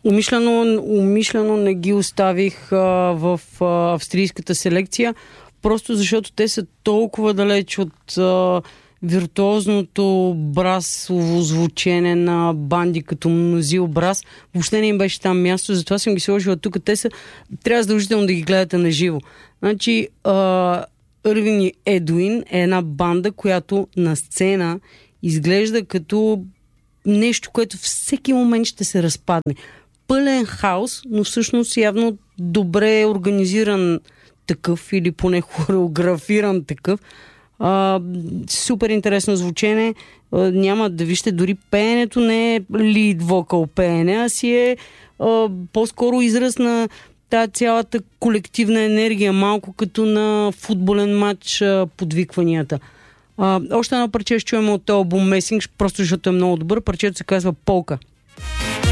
Умишлено не ги оставих в австрийската селекция, просто защото те са толкова далеч от виртуозното брасово звучене на банди като Мнозил Брас. Въобще не им беше там място, затова съм ги сложила тук. Трябва задължително да ги гледате на живо. Значи, Ирвин и Едуин е една банда, която на сцена изглежда като нещо, което всеки момент ще се разпадне. Пълен хаос, но всъщност явно добре организиран такъв или поне хореографиран такъв. Супер интересно звучене. Няма да вижте, дори пеенето не е лид вокал пеене, а си е по-скоро израз на тази цялата колективна енергия, малко като на футболен матч подвикванията. Още едно парче ще чуем от албум Месинг, просто защото е много добър. Парчето се казва Полка.